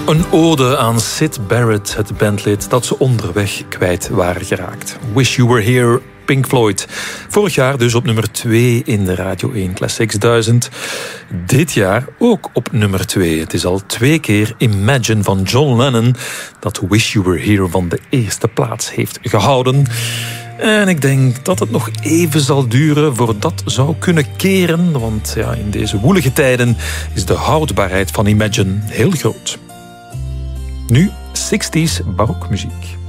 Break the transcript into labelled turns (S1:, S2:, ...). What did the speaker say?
S1: Een ode aan Syd Barrett, het bandlid dat ze onderweg kwijt waren geraakt. Wish You Were Here, Pink Floyd. Vorig jaar dus op nummer 2 in de Radio 1 Classics 1000. Dit jaar ook op nummer 2. Het is al 2 keer Imagine van John Lennon dat Wish You Were Here van de eerste plaats heeft gehouden. En ik denk dat het nog even zal duren voordat dat zou kunnen keren. Want ja, in deze woelige tijden is de houdbaarheid van Imagine heel groot. Nu 60s barokmuziek.